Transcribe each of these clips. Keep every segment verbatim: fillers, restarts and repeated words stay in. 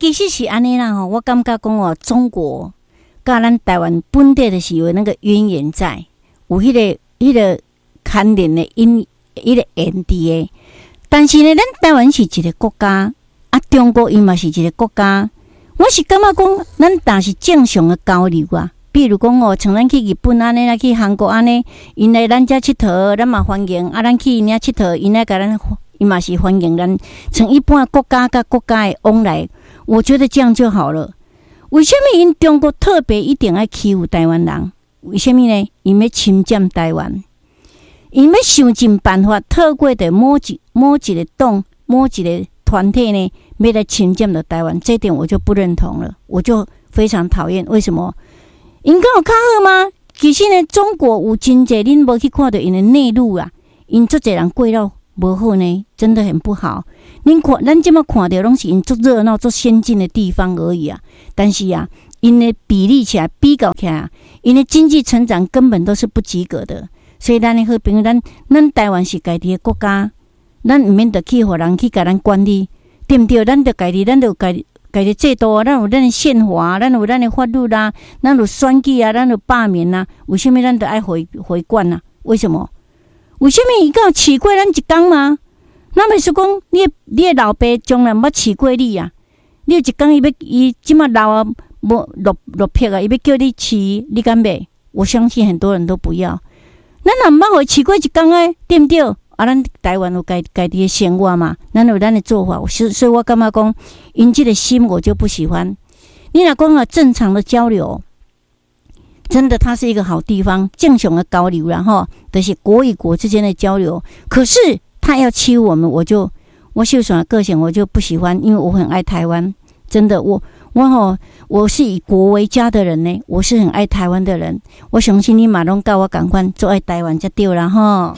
其实是安尼啦吼，我感觉讲哦，中国甲咱台湾本地的是有那个渊源在，有迄、那个迄、那个牵连的因，迄个缘伫的。但是呢，咱台湾是一个国家，啊，中国伊嘛是一个国家。我是感觉讲，咱但是正常的交流啊。比如讲哦，像咱去日本安尼啦，去韩国安尼，因来咱遮佚佗，咱嘛欢迎；啊，咱去因遐佚佗，因来甲咱，伊嘛是欢迎咱。像一般国家甲国家的往来，我觉得这样就好了。为什么因中国特别一定要欺负台湾人？为什么呢？因要侵占台湾，因要想尽办法透过的某一某一个党、某一个团体呢，要来侵占了台湾。这点我就不认同了，我就非常讨厌。为什么？因敢有较好吗？其实呢，中国有真济恁无去看到因的内陆啊，因足侪人过了无好呢，真的很不好。恁看，咱即马看到拢是因足热闹、足先进的地方而已啊。但是啊，因的比例起来、比较起来啊，因的经济成长根本都是不及格的。所以咱的好朋友，咱咱台湾是家己的国家，咱毋免得去互人去甲咱管理，对毋对？咱着家己，咱着家己。家己制度啊，咱有咱的宪法，咱有咱的法律啦，咱有选举啊，咱有罢免啊。为什么咱得爱回回管啊？为什么？为什么伊敢有饲过咱一天吗？那么是讲，你你的老爸将来捌饲过你啊？你有一天伊要伊即马老啊，无落落魄啊，伊要叫你饲，你敢袂？我相信很多人都不要。咱若毋捌互饲过一天诶，对毋对？啊，咱台湾有家家己的生活嘛，咱有咱的做法，所以所以我感觉讲，因这个心我就不喜欢。你若讲啊，正常的交流，真的它是一个好地方，正常的交流啦吼，就是国与国之间的交流。可是他要欺负我们，我就我秀爽的个性我就不喜欢，因为我很爱台湾，真的，我我吼，我是以国为家的人呢，我是很爱台湾的人。我相信你嘛拢甲我同款，做爱台湾才对啦吼。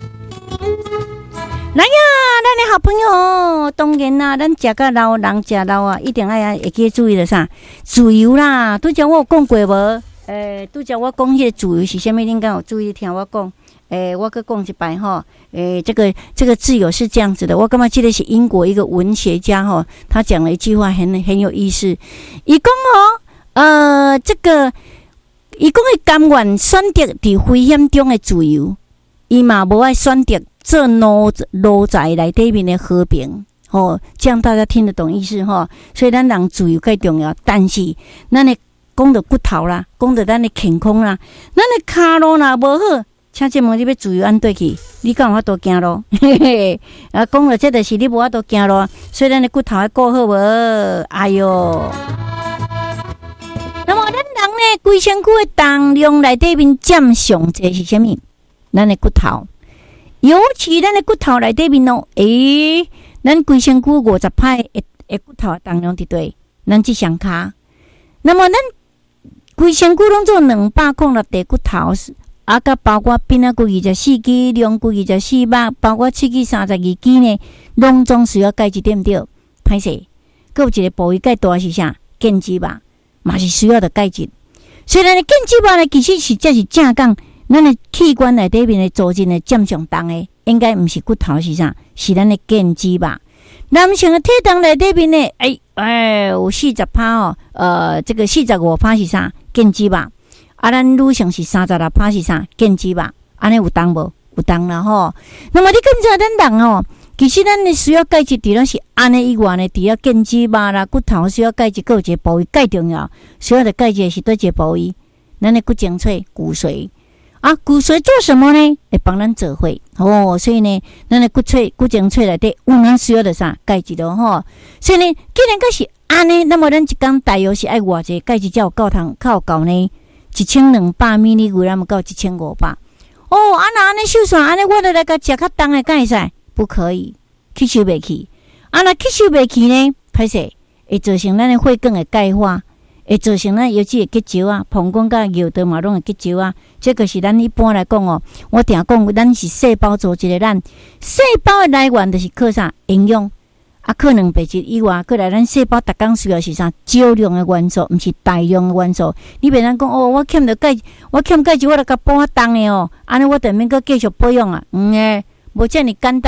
来呀，咱的好朋友，当然啦，咱食到老人食老啊，一定爱会记注意的啥？自由啦，拄则我有讲过无？诶，拄则我讲迄个自由是啥物？恁敢有注意听我讲？诶，我搁讲一摆吼。诶，这个这个自由是这样子的，我感觉这个是英国一个文学家吼，他讲了一句话很很有意思。伊讲哦，呃，这个伊讲伊甘愿选择伫危险中的自由。伊嘛无爱选择做奴奴才内底面的和平，吼、哦，这样大家听得懂意思吼。所以咱人自由最重要，但是咱的讲到骨头啦，讲到咱的健康啦，咱的骹路若无好，请问问你要自由安对去？你敢有法度行路？嘿嘿，啊，讲到这就是你无法度行路，所以咱的骨头要顾好无？哎哟，那么咱人呢，规身躯的重量内底面占上济是啥物？咱的骨头，尤其咱的骨头内底面哦，诶、欸，咱规身躯五十派的的骨头重量伫对，咱即双骹。那么咱规身躯拢做两百公六块骨头，啊，甲包括边啊骨二十四肌、两骨二十四百，包括七肌三十二肌呢，拢总需要钙质，对毋对？歹势，佮有一个部位钙大是啥？腱肌吧，嘛是需要的钙质。所以咱的腱肌吧呢，其实是才是正讲。咱的器官内底面的组织呢，占上重的，应该毋是骨头是啥？是咱的腱肌吧。男性的体重内底面呢，哎哎，有四十趴哦，呃，这个四十五趴是啥？腱肌吧。啊，咱女性是三十六趴是啥？腱肌吧。安尼有重无？有重啦吼。那么你更知道咱人哦，其实咱的需要钙质，除了是安尼以外呢，除了腱肌吧啦，骨头需要钙质，还有一个部位钙重要。需要的钙质是对一个部位，咱的骨精髓、骨髓。啊，骨髓做什么呢？会帮咱做伙哦，所以呢，咱的骨髓、骨精髓内底有咱需要的啥钙质咯吼。所以呢，既然个是安尼，那么咱一天大约是爱偌济钙质才有够通，较有够呢？一千两百米哩牛，咱们到一千五百。哦，啊那安尼秀算安尼，我著来甲食较重的，敢会使？不可以，吸收袂去。啊，那吸收袂去呢？歹势会造成咱的血管的钙化。会造成咱尤其会结石啊，膀胱甲尿道嘛拢会结石啊。这个是咱一般来讲哦，我定讲咱是细胞组织的，咱细胞的来源就是靠啥营养啊，靠蛋白质以外，过来咱细胞逐工需要是啥少量的元素，毋是大量的元素。你别人讲哦，我欠着钙，我欠钙质，我著甲补啊重的哦，安尼我就免阁继续保养啊，嗯诶。无遮尔简单，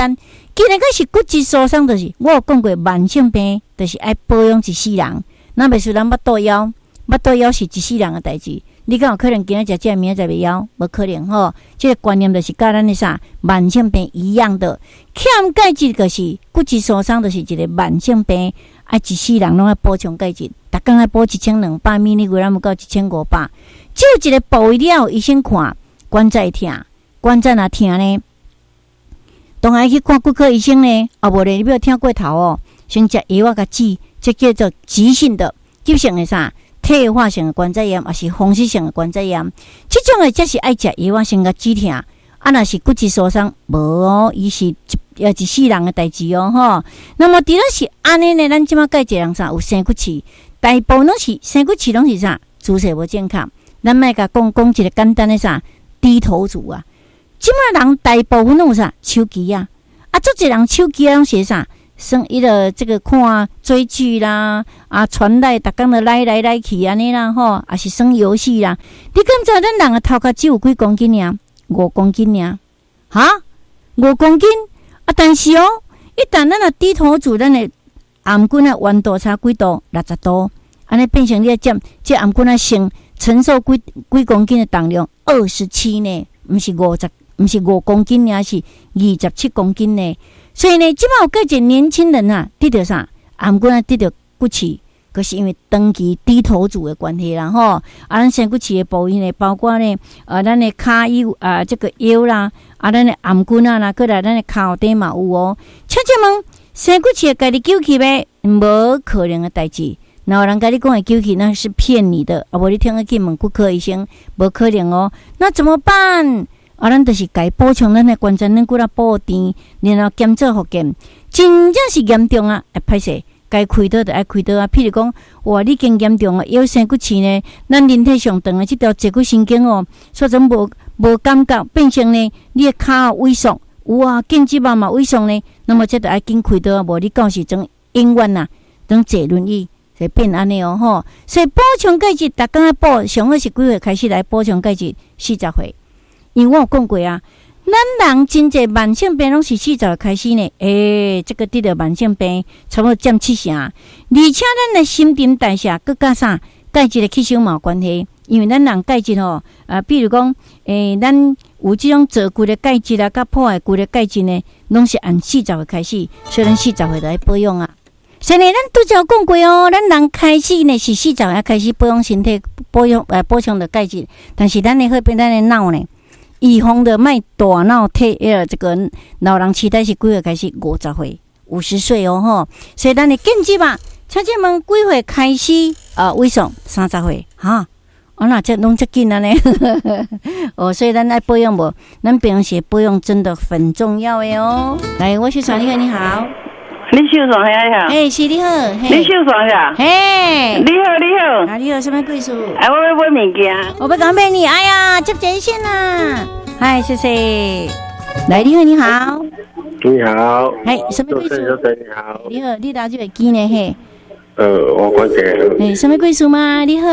今日个是骨质疏松，就是我有讲过，慢性病就是爱保养一世人。那袂说咱腹肚枵，腹肚枵是一世人的代志。你敢有可能今日食这明仔载袂枵？无可能吼。这个观念就是甲咱的啥慢性病一样的，欠钙质就是骨质疏松，就是一个慢性病。爱一世人拢爱补充钙质，逐工爱补一千两百米，你咱要到一千五百。只有一个部位了，医生看关节痛，关节若痛呢，当然去看骨科医生呢。啊，无咧，你不要听过头哦。先食药啊，甲治，这叫做急性的、急性的啥退化性的关节炎，还是风湿性的关节炎。这种的才是爱食药啊，先甲止痛。啊，若是骨质疏松，无哦，伊是要一世人的代志哦，吼。那么，除了是安尼呢，咱即马介一人啥有生骨刺，大部分拢是生骨刺，拢是啥姿势无健康。咱莫甲讲讲一个简单的啥低头族啊，即马人大部分拢有啥手机啊，啊，做一人手机啊，拢是啥生伊个这个看追剧啦，啊，传来逐工的来来来去安尼啦，吼，啊是耍游戏啦。你敢知咱人的头壳只有几公斤尔？五公斤尔，哈，五公斤啊！但是哦，一旦咱若低头族，咱的颔棍啊弯度差几度？六十度，安尼变成你要占这颔棍啊承承受几几公斤的重量？二十七呢，毋是五十，毋是五公斤尔，是二十七公斤呢。所以呢，即摆有个一年轻人啊，得着啥？颔棍啊得着骨刺。可是因为长期低头族的关系啦，吼，啊，咱生骨刺的部位呢，包括呢，呃，咱的骹腰啊，这个腰啦，啊，咱的颔棍啊，啦，过来咱的骹后底嘛有哦。请问生骨刺家己救起呗？无可能的代志。然后人家你讲的救起，那是骗你的，啊，无你听个去问骨科医生，无可能哦。那怎么办？啊，咱就是该补充咱的关节软骨啦，补电，然后减做复健，真正是严重啊，会歹势。该开刀就爱开刀啊！譬如讲，哇，你更严重啊，腰生骨刺呢，咱人体上长的这条坐骨神经哦，所以无无感觉，变成呢，你的骹萎缩，有啊，颈椎嘛嘛萎缩呢，那么这就爱紧开刀啊！无你到时阵永远呐，等坐轮椅就变安尼哦吼。所以补充钙质，逐工爱补，上好是几岁开始来补充钙质？四十岁，因为我有讲过啊。咱人真济慢性病拢是四十岁开始呢，诶、欸，这个得了慢性病差不多占七成，而且咱的新陈代谢佮加啥钙质的吸收嘛有关系，因为咱人钙质吼，啊，比如讲，诶、欸，咱有这种坐骨的钙质啊，佮破坏骨的钙质呢，拢是按四十岁开始，所以咱四十岁来保养啊。所以呢，咱拄则有讲过哦，咱人开始呢是四十岁开始保养身体，保养呃补充的钙质，但是咱的后边咱的脑呢？预防的卖大脑退呃，这个老人痴呆是几岁开始？五十岁、五十岁哦吼。所以咱的禁忌吧，请问几岁开始？呃，萎缩三十岁哈。哦，那这拢这紧了呢。哦，所以咱爱保养无？咱平时保养真的很重要的哦。来，我秀爽，你好，你好。 李秀爽，你好。 哎，是你好。 李秀爽呀。 嘿， 你好，你好。 啊，你好，什么贵属？ 哎，我要买物件。 我不敢买你。哎呀，接接线啦。嗨，谢谢。来，你好，你好。 你好。 哎，什么贵属？ 你好。 你好，你打这个机呢？嘿。 呃，我关系。 哎，什么贵属吗？你好。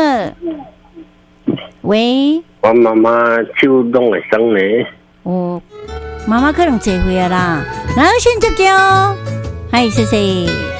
喂。 我妈妈手拢会酸呢。 哦，妈妈可能坐回来啦。然后先接接哦。嗨，谢谢。